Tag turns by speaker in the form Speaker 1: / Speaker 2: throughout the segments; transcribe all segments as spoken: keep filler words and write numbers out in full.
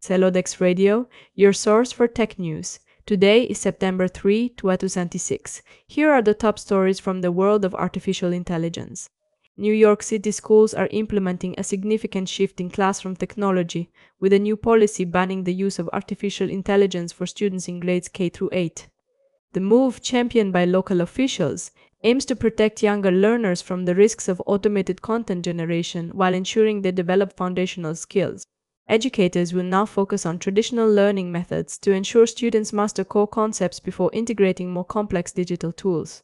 Speaker 1: Celodex Radio, your source for tech news. Today is September third, twenty twenty-six. Here are the top stories from the world of artificial intelligence. New York City schools are implementing a significant shift in classroom technology, with a new policy banning the use of artificial intelligence for students in grades K through eight. The move, championed by local officials, aims to protect younger learners from the risks of automated content generation while ensuring they develop foundational skills. Educators will now focus on traditional learning methods to ensure students master core concepts before integrating more complex digital tools.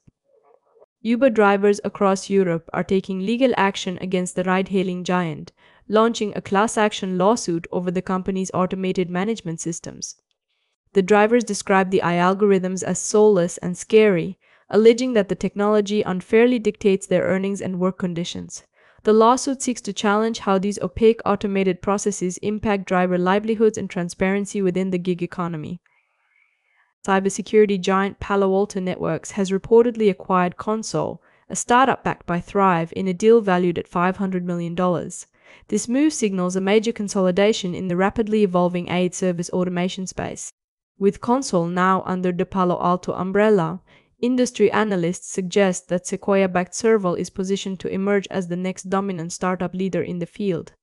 Speaker 1: Uber drivers across Europe are taking legal action against the ride-hailing giant, launching a class action lawsuit over the company's automated management systems. The drivers describe the A I algorithms as soulless and scary, alleging that the technology unfairly dictates their earnings and work conditions. The lawsuit seeks to challenge how these opaque automated processes impact driver livelihoods and transparency within the gig economy. Cybersecurity giant Palo Alto Networks has reportedly acquired Console, a startup backed by Thrive, in a deal valued at five hundred million dollars. This move signals a major consolidation in the rapidly evolving A I service automation space. With Console now under the Palo Alto umbrella, industry analysts suggest that Sequoia-backed Serval is positioned to emerge as the next dominant startup leader in the field.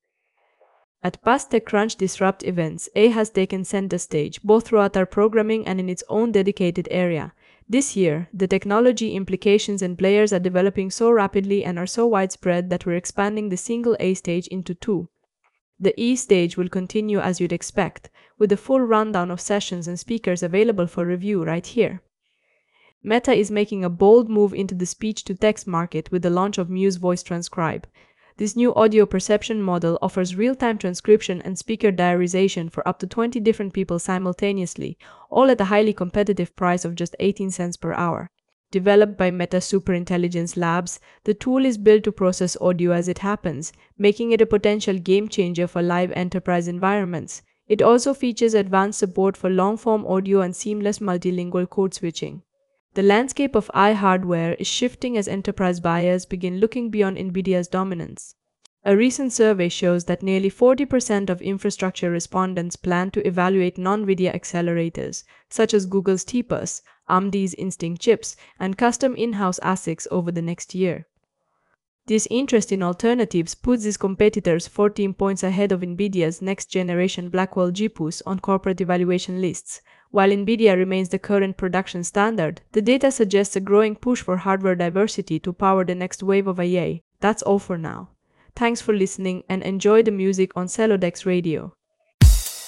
Speaker 1: At past TechCrunch Disrupt events, A I has taken center stage, both throughout our programming and in its own dedicated area. This year, the technology implications and players are developing so rapidly and are so widespread that we're expanding the single A stage into two. The E stage will continue as you'd expect, with a full rundown of sessions and speakers available for review right here. Meta is making a bold move into the speech-to-text market with the launch of Muse Voice Transcribe. This new audio perception model offers real-time transcription and speaker diarization for up to twenty different people simultaneously, all at a highly competitive price of just eighteen cents per hour. Developed by Meta Superintelligence Labs, the tool is built to process audio as it happens, making it a potential game-changer for live enterprise environments. It also features advanced support for long-form audio and seamless multilingual code switching. The landscape of A I hardware is shifting as enterprise buyers begin looking beyond NVIDIA's dominance. A recent survey shows that nearly forty percent of infrastructure respondents plan to evaluate non-NVIDIA accelerators, such as Google's T P U S, A M D's Instinct chips, and custom in-house A S I Cs over the next year. This interest in alternatives puts its competitors fourteen points ahead of NVIDIA's next-generation Blackwell G P Us on corporate evaluation lists. While NVIDIA remains the current production standard, the data suggests a growing push for hardware diversity to power the next wave of A I. That's all for now. Thanks for listening and enjoy the music on Celodex Radio.